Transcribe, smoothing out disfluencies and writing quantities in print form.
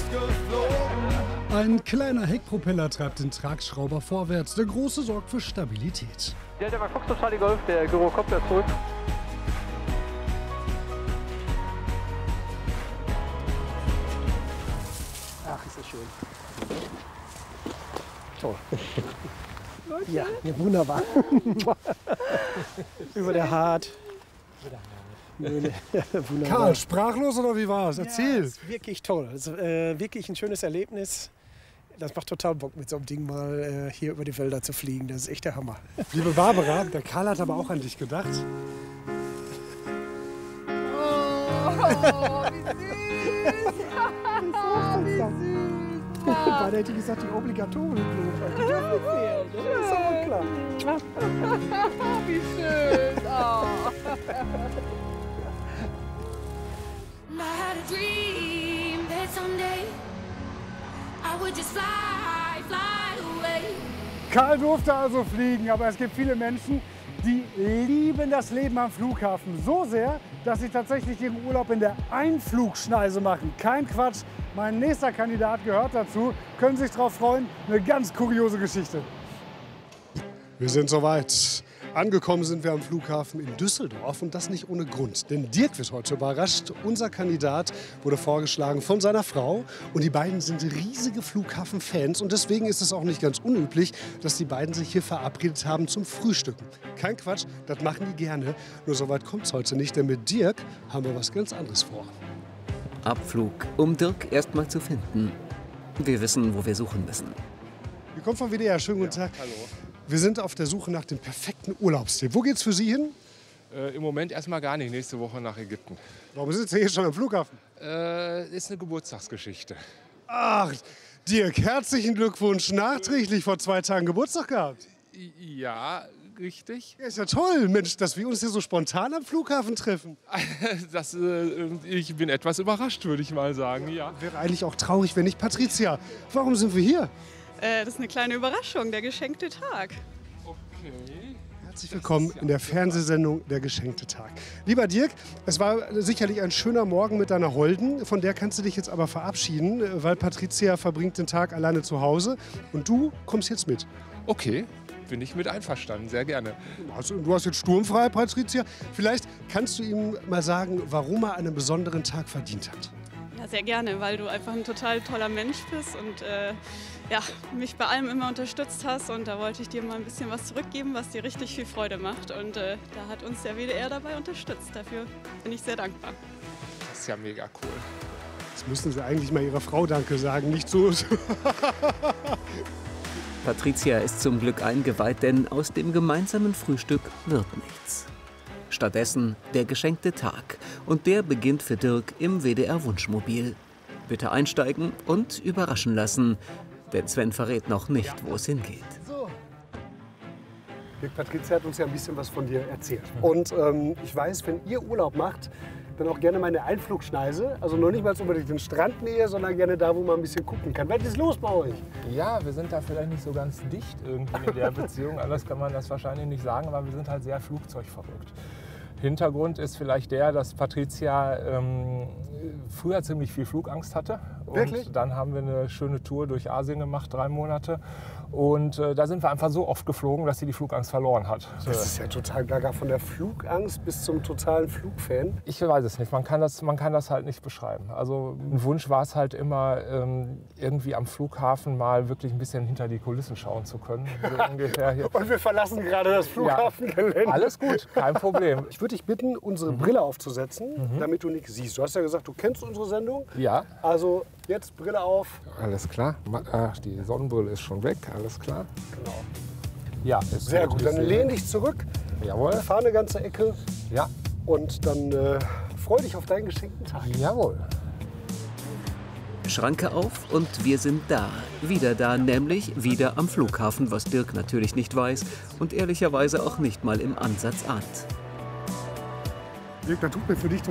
Ein kleiner Heckpropeller treibt den Tragschrauber vorwärts, der große sorgt für Stabilität. Der war Foxtrot Charlie Golf, der Gyrocopter zurück. Ach, ist das schön. Toll. Ja, wunderbar. Über der Hart. Karl, sprachlos oder wie war es? Erzähl. Ja, ist wirklich toll. Es ist wirklich ein schönes Erlebnis. Das macht total Bock, mit so einem Ding mal hier über die Wälder zu fliegen. Das ist echt der Hammer. Liebe Barbara, der Karl hat aber auch an dich gedacht. Oh, wie süß! Wie süß! Beide hätte ich gesagt, die obligatorischen Blumen. Die dürfen nicht fehlen. Das ist aber klar. Wie schön! Oh. I had a dream that someday I would just fly away. Karl durfte also fliegen, aber es gibt viele Menschen, die lieben das Leben am Flughafen so sehr, dass sie tatsächlich ihren Urlaub in der Einflugschneise machen. Kein Quatsch, mein nächster Kandidat gehört dazu. Können Sie sich darauf freuen? Eine ganz kuriose Geschichte. Wir sind soweit. Angekommen sind wir am Flughafen in Düsseldorf und das nicht ohne Grund. Denn Dirk wird heute überrascht. Unser Kandidat wurde vorgeschlagen von seiner Frau und die beiden sind riesige Flughafenfans und deswegen ist es auch nicht ganz unüblich, dass die beiden sich hier verabredet haben zum Frühstücken. Kein Quatsch, das machen die gerne. Nur so weit kommt es heute nicht, denn mit Dirk haben wir was ganz anderes vor. Abflug, um Dirk erst mal zu finden. Wir wissen, wo wir suchen müssen. Wir kommen vom WDR. Schönen guten Tag. Hallo. Wir sind auf der Suche nach dem perfekten Urlaubstipp. Wo geht's für Sie hin? Im Moment erstmal gar nicht. Nächste Woche nach Ägypten. Warum sind Sie hier schon am Flughafen? Ist eine Geburtstagsgeschichte. Ach, Dirk, herzlichen Glückwunsch. Nachträglich vor 2 Tagen Geburtstag gehabt. Ja, richtig. Ja, ist ja toll, Mensch, dass wir uns hier so spontan am Flughafen treffen. Ich bin etwas überrascht, würde ich mal sagen. Ja. Wäre eigentlich auch traurig, wenn nicht. Patricia, warum sind wir hier? Das ist eine kleine Überraschung, der geschenkte Tag. Okay. Herzlich willkommen in der Fernsehsendung Der geschenkte Tag. Lieber Dirk, es war sicherlich ein schöner Morgen mit deiner Holden. Von der kannst du dich jetzt aber verabschieden, weil Patricia verbringt den Tag alleine zu Hause. Und du kommst jetzt mit. Okay, bin ich mit einverstanden. Sehr gerne. Du hast jetzt sturmfrei, Patricia. Vielleicht kannst du ihm mal sagen, warum er einen besonderen Tag verdient hat. Ja, sehr gerne, weil du einfach ein total toller Mensch bist und ja, mich bei allem immer unterstützt hast. Und da wollte ich dir mal ein bisschen was zurückgeben, was dir richtig viel Freude macht. Und da hat uns der WDR dabei unterstützt. Dafür bin ich sehr dankbar. Das ist ja mega cool. Jetzt müssen Sie eigentlich mal Ihrer Frau Danke sagen, nicht so. Patricia ist zum Glück eingeweiht, denn aus dem gemeinsamen Frühstück wird nichts. Stattdessen der geschenkte Tag. Und der beginnt für Dirk im WDR-Wunschmobil. Bitte einsteigen und überraschen lassen. Denn Sven verrät noch nicht, wo es hingeht. So. Dirk, Patricia hat uns ja ein bisschen was von dir erzählt. Und ich weiß, wenn ihr Urlaub macht, dann auch gerne mal eine Einflugschneise. Also noch nicht mal unbedingt in Strandnähe, sondern gerne da, wo man ein bisschen gucken kann. Was ist los bei euch? Ja, wir sind da vielleicht nicht so ganz dicht irgendwie in der Beziehung. Anders kann man das wahrscheinlich nicht sagen, aber wir sind halt sehr flugzeugverrückt. Hintergrund ist vielleicht der, dass Patricia früher ziemlich viel Flugangst hatte. Wirklich? Und dann haben wir eine schöne Tour durch Asien gemacht, 3 Monate. Und da sind wir einfach so oft geflogen, dass sie die Flugangst verloren hat. Das ist ja total gaga, von der Flugangst bis zum totalen Flugfan. Ich weiß es nicht, man kann das halt nicht beschreiben. Also ein Wunsch war es halt immer, irgendwie am Flughafen mal wirklich ein bisschen hinter die Kulissen schauen zu können. So ungefähr hier. Und wir verlassen gerade das Flughafengelände. Ja, alles gut, kein Problem. Ich würde dich bitten, unsere Brille aufzusetzen, damit du nichts siehst. Du hast ja gesagt, du kennst unsere Sendung. Ja. Also jetzt Brille auf. Alles klar. Ach, die Sonnenbrille ist schon weg, alles klar. Genau. Ja, ist Sehr gut. Dann lehn dich zurück. Jawohl. Fahr eine ganze Ecke. Ja. Und dann freu dich auf deinen geschenkten Tag. Jawohl. Schranke auf und wir sind da. Wieder da, nämlich wieder am Flughafen, was Dirk natürlich nicht weiß und ehrlicherweise auch nicht mal im Ansatz ahnt. Dirk, da tut mir für dich